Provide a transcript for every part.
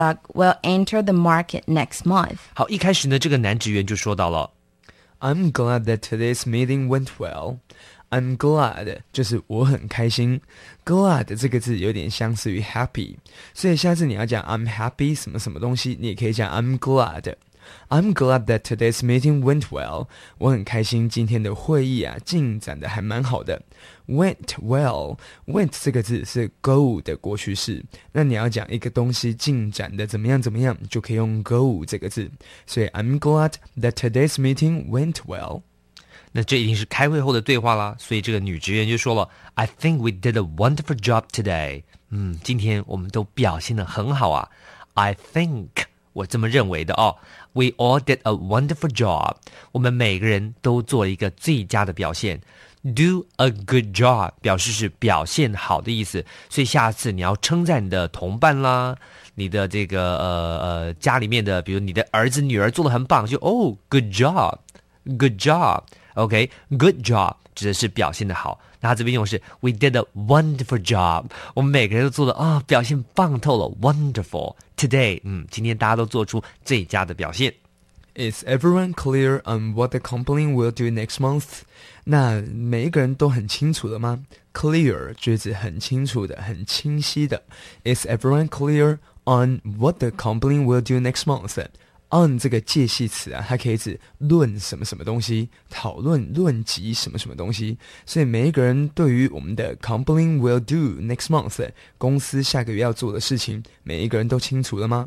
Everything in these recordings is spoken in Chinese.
will enter the market next month. 好，一开始呢，这个男职员就说到了 I'm glad that today's meeting went well. I'm glad 就是我很开心 glad 这个字有点相似于 happy 所以下次你要讲 I'm happy 什么什么东西你也可以讲 I'm glad that today's meeting went well 我很开心今天的会议进展的还蛮好的 went well went 这个字是 go 的过去式那你要讲一个东西进展的怎么样怎么样就可以用 go 这个字所以 I'm glad that today's meeting went well 那这一定是开会后的对话啦，所以这个女职员就说了 I think we did a wonderful job today. 今天我们都表现得很好啊 I think 我这么认为的哦 We all did a wonderful job. 我们每个人都做了一个最佳的表现 Do a good job 表示是表现好的意思，所以下次你要称赞你的同伴啦，你的这个家里面的比如你的儿子女儿做得很棒就good job Good job.OK, good job 指的是表现的好，那他这边用的是 We did a wonderful job 我们每个人都做的表现棒透了 Wonderful Today 今天大家都做出最佳的表现 Is everyone clear on what the company will do next month? 那每一个人都很清楚了吗 Clear 就是指很清楚的很清晰的 Is everyone clear on what the company will do next month?on 这个介系词它可以指论什么什么东西讨论论及什么什么东西所以每一个人对于我们的 company will do next month 公司下个月要做的事情每一个人都清楚了吗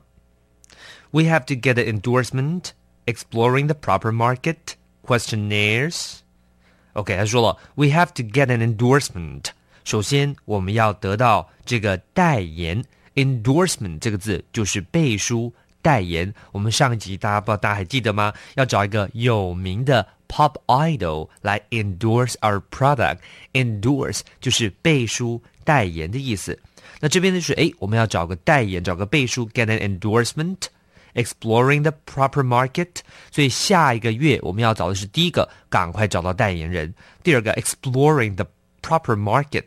We have to get an endorsement Exploring the proper market Questionnaires OK 他说了 We have to get an endorsement 首先我们要得到这个代言 Endorsement 这个字就是背书代言我们上一集大家不知道大家还记得吗要找一个有名的 pop idol 来 endorse our product endorse 就是背书代言的意思那这边就是我们要找个代言找个背书 get an endorsement exploring the proper market 所以下一个月我们要找的是第一个赶快找到代言人第二个 exploring the proper market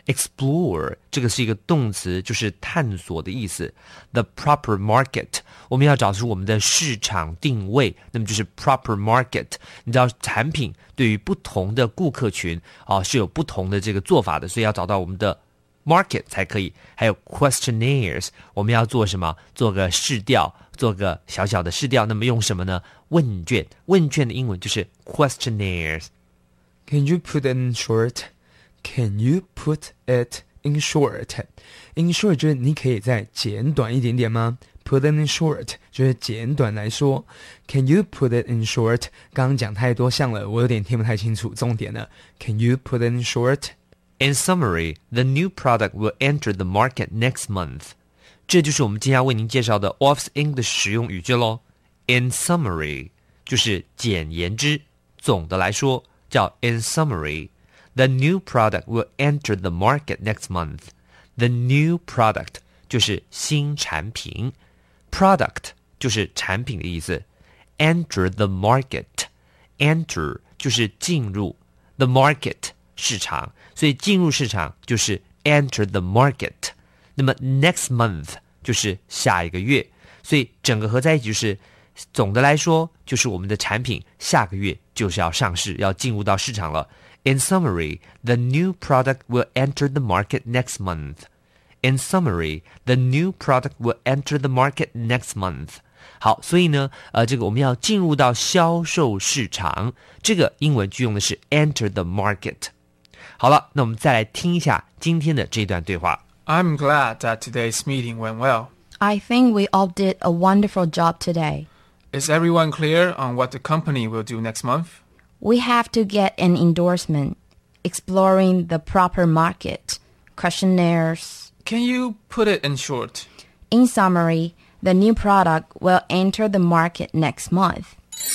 Explore 这个是一个动词就是探索的意思 The proper market 我们要找出我们的市场定位那么就是 proper market 你知道产品对于不同的顾客群是有不同的这个做法的所以要找到我们的 market 才可以还有 questionnaires 我们要做什么做个试调做个小小的试调那么用什么呢问卷问卷的英文就是 questionnaires Can you put it in short?Can you put it in short? In short 就是你可以再简短一点点吗 Put it in short 就是简短来说 Can you put it in short? 刚刚讲太多项了我有点听不太清楚重点了 Can you put it in short? In summary, the new product will enter the market next month. 这就是我们今天要为您介绍的 Office English 实用语句咯 In summary 就是简言之总的来说叫 In summary The new product will enter the market next month. The new product 就是新产品 Product 就是产品的意思 Enter the market Enter 就是进入 The market 市场所以进入市场就是 Enter the market 那么 next month 就是下一个月所以整个合在一起就是总的来说就是我们的产品下个月就是要上市要进入到市场了In summary, the new product will enter the market next month. In summary, the new product will enter the market next month. 好，所以呢，这个我们要进入到销售市场，这个英文句用的是 enter the market. 好了，那我们再来听一下今天的这段对话。 I'm glad that today's meeting went well. I think we all did a wonderful job today. Is everyone clear on what the company will do next month? We have to get an endorsement, exploring the proper market, questionnaires. Can you put it in short? In summary, the new product will enter the market next month.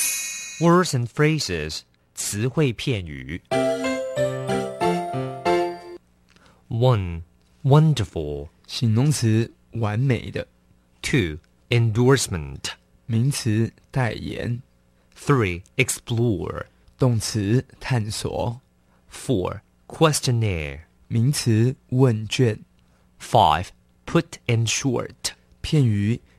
Words and phrases 词汇片语 1. Wonderful 形容词完美的 2. Endorsement 名词代言 3. Explore 动词探索 4. Questionnaire 名词问卷 5. Put in short 片语